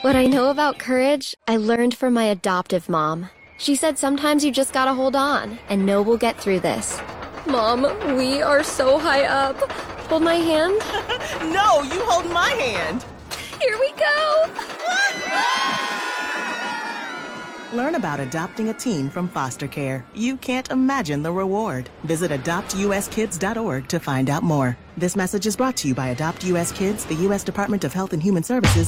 What I know about courage, I learned from my adoptive mom. She said sometimes you just gotta hold on and know we'll get through this. Mom, we are so high up. Hold my hand. No, you hold my hand. Here we go. Learn about adopting a teen from foster care. You can't imagine the reward. Visit adoptuskids.org to find out more. This message is brought to you by Adopt US Kids, the U.S. Department of Health and Human Services,